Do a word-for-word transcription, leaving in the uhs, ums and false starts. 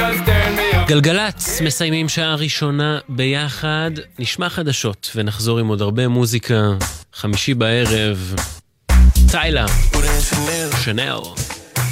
גלגלץ, מסיימים שעה ראשונה ביחד, נשמע חדשות ונחזור עם עוד הרבה מוזיקה. חמישי בערב, טיילה, שנאו.